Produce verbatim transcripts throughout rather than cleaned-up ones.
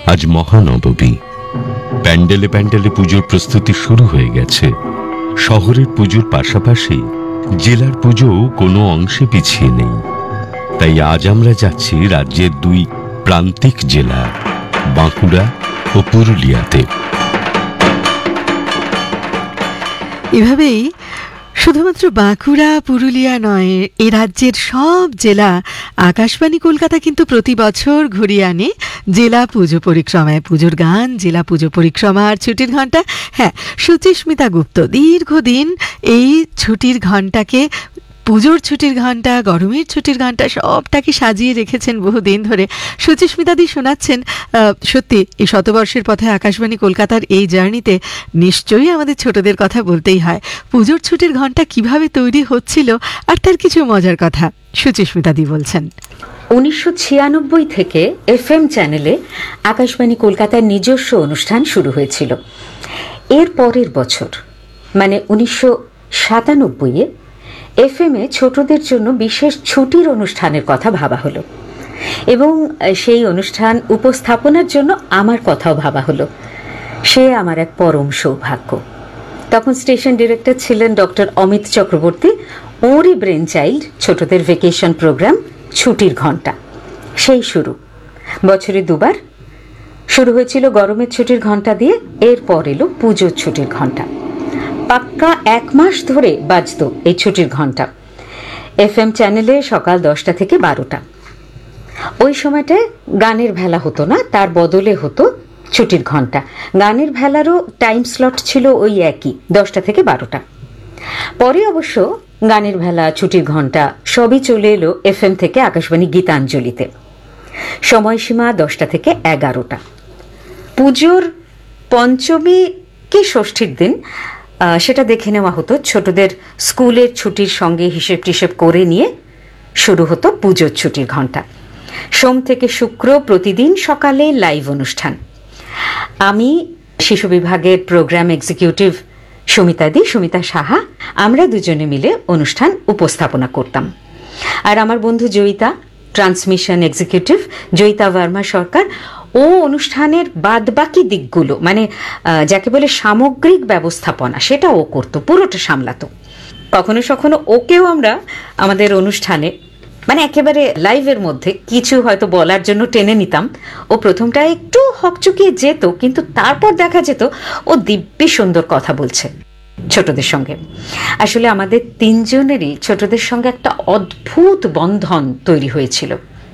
আজ মহানবমী। প্যান্ডেলে প্যান্ডেলে পুজোর প্রস্তুতি শুরু হয়ে গেছে। শহরের পুজোর পাশাপাশি জেলার পুজোও কোনো অংশে পিছিয়ে নেই। তাই আজ আমরা যাচ্ছি রাজ্যের দুই প্রান্তিক জেলা বাঁকুড়া ও পুরুলিয়াতে। এভাবেই শুধুমাত্র বাঁকুড়া পুরুলিয়া নয়, এ রাজ্যের সব জেলা আকাশবাণী কলকাতা কিন্তু প্রতি বছর ঘুরিয়ে আনে জেলা পুজো পরিক্রমায়। পুজোর গান, জেলা পুজো পরিক্রমা আর ছুটির ঘণ্টা। হ্যাঁ, সুচিস্মিতা গুপ্ত দীর্ঘদিন এই ছুটির ঘণ্টাকে, পুজোর ছুটির ঘণ্টা, গরমের ছুটির ঘণ্টা সবটাকে সাজিয়ে রেখেছেন বহুদিন ধরে। সুচিস্মিতাদি শোনাচ্ছেন সত্যি এই শতবর্ষের পথে আকাশবাণী কলকাতার এই জার্নিতে নিশ্চয়ই আমাদের ছোটদের কথা বলতেই হয়। পুজোর ছুটির ঘণ্টা কিভাবে তৈরি হচ্ছিল আর তার কিছু মজার কথা সুচিস্মিতাদি বলছেন। উনিশশো ছিয়ানব্বই থেকে এফ এম চ্যানেলে আকাশবাণী কলকাতার নিজস্ব অনুষ্ঠান শুরু হয়েছিল। এর পরের বছর মানে উনিশশো সাতানব্বইয়ে এফ এম এ ছোটদের জন্য বিশেষ ছুটির অনুষ্ঠানের কথা ভাবা হলো এবং সেই অনুষ্ঠান উপস্থাপনার জন্য আমার কথাও ভাবা হলো। সে আমার এক পরম সৌভাগ্য। তখন স্টেশন ডিরেক্টর ছিলেন ডক্টর অমিত চক্রবর্তী। ওরই ব্রেন চাইল্ড ছোটদের ভেকেশন প্রোগ্রাম ছুটির ঘণ্টা। সেই শুরু বছরে দুবার শুরু হয়েছিল গরমের ছুটির ঘণ্টা দিয়ে, এরপর এলো পুজোর ছুটির ঘণ্টা। পাক্কা এক মাস ধরে বাজত এই ছুটির ঘণ্টা এফ এম চ্যানেলে সকাল দশটা থেকে বারোটা। ওই সময়টায় গানের ভেলা হতো না, তার বদলে হতো ছুটির ঘণ্টা। গানের ভেলারও টাইম স্লট ছিল ওই একই, দশটা থেকে বারোটা। পরে অবশ্য গানের ভেলা, ছুটির ঘণ্টা সবই চলে এলো এফ এম থেকে আকাশবাণী গীতাঞ্জলিতে। সময়সীমা দশটা থেকে এগারোটা। পুজোর পঞ্চমী কি ষষ্ঠীর দিন সেটা দেখে নেওয়া হতো। ছোটদের স্কুলের ছুটির সঙ্গে হিসেব টিসেব করে নিয়ে শুরু হতো পুজোর ছুটির ঘণ্টা। সোম থেকে শুক্র প্রতিদিন সকালে লাইভ অনুষ্ঠান। আমি শিশু বিভাগের প্রোগ্রাম এক্সিকিউটিভ সুমিতাদি, সুমিতা সাহা, আমরা দুজনে মিলে অনুষ্ঠান উপস্থাপনা করতাম। আর আমার বন্ধু জয়িতা, ট্রান্সমিশন এক্সিকিউটিভ জয়িতা ভার্মা সরকার, ও অনুষ্ঠানের বাদবাকি দিকগুলো মানে যাকে বলে সামগ্রিক ব্যবস্থাপনা সেটা ও করতো, পুরোটা সামলাতো। কখনো কখনো ওকেও আমরা আমাদের অনুষ্ঠানে মানে একেবারে লাইভের মধ্যে কিছু হয়তো বলার জন্য টেনে নিতাম। ও প্রথমটা একটু হকচকিয়ে যেত, কিন্তু তারপর দেখা যেত ও দিব্যি সুন্দর কথা বলছে ছোটদের সঙ্গে। আসলে আমাদের তিনজনেরই ছোটদের সঙ্গে একটা অদ্ভুত বন্ধন তৈরি হয়েছিল।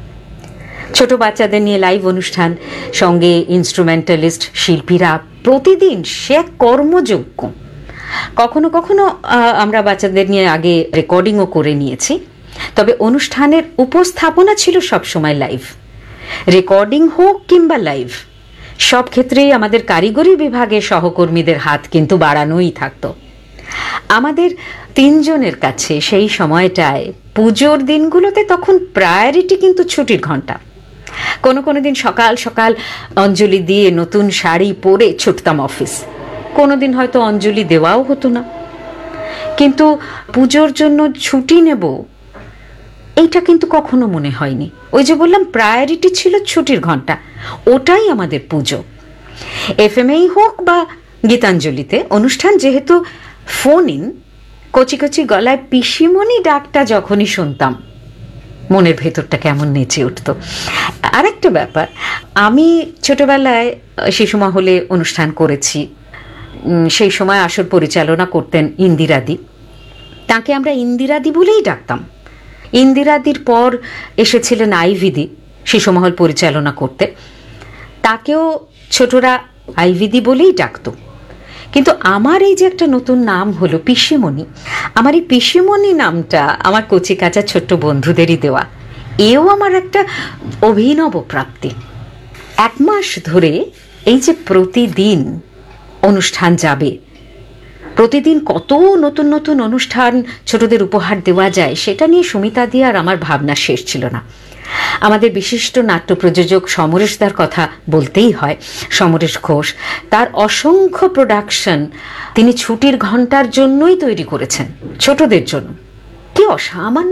ছোট বাচ্চাদের নিয়ে লাইভ অনুষ্ঠান, সঙ্গে ইনস্ট্রুমেন্টালিস্ট শিল্পীরা, প্রতিদিন সে কর্মযোগ্য। কখনো কখনো আমরা বাচ্চাদের নিয়ে আগে রেকর্ডিংও করে নিয়েছি, তবে অনুষ্ঠানের উপস্থাপনা ছিল সবসময় লাইভ। রেকর্ডিং হোক কিংবা লাইভ, সব ক্ষেত্রেই আমাদের কারিগরি বিভাগের সহকর্মীদের হাত কিন্তু বাড়ানোই থাকতো। আমাদের তিনজনের কাছে সেই সময়টায় পুজোর দিনগুলোতে তখন প্রায়োরিটি কিন্তু ছুটির ঘণ্টা। কোনো কোনো দিন সকাল সকাল অঞ্জলি দিয়ে নতুন শাড়ি পরে ছুটতাম অফিস। কোনো দিন হয়তো অঞ্জলি দেওয়াও হতো না, কিন্তু পুজোর জন্য ছুটি নেব এইটা কিন্তু কখনো মনে হয়নি। ওই যে বললাম, প্রায়োরিটি ছিল ছুটির ঘণ্টা, ওটাই আমাদের পুজো। এফ এম এই হোক বা গীতাঞ্জলিতে অনুষ্ঠান যেহেতু ফোন ইন, কচি কচি গলায় পিসিমণি ডাকটা যখনই শুনতাম মনের ভেতরটা কেমন নেচে উঠত। আরেকটা ব্যাপার, আমি ছোটবেলায় শিশু মহলে অনুষ্ঠান করেছি। সেই সময় আসর পরিচালনা করতেন ইন্দিরাদি। তাকে আমরা ইন্দিরাদি বলেই ডাকতাম। ইন্দিরাদির পর এসেছিলেন আইভিদি শিশু মহল পরিচালনা করতে, তাকেও ছোটরা আইভিদি বলেই ডাকত। কিন্তু আমার এই যে একটা নতুন নাম হলো পিসিমণি, আমার এই পিসিমণি নামটা আমার কচি কাঁচা ছোট্ট বন্ধুদেরই দেওয়া। এও আমার একটা অভিনব প্রাপ্তি। এক মাস ধরে এই যে প্রতিদিন অনুষ্ঠান যাবে, প্রতিদিন কত নতুন নতুন অনুষ্ঠান ছোটদের উপহার দেওয়া যায়, সেটা নিয়ে সুমিতাদি আর আমার ভাবনা শেষ ছিল না। আমাদের বিশিষ্ট নাট্য প্রযোজক সমরেশদার কথা বলতেই হয়। সমরেশ ঘোষ, তার অসংখ্য প্রোডাকশন তিনি ছুটির ঘণ্টার জন্যই তৈরি করেছেন, ছোটদের জন্য। কি অসামান্য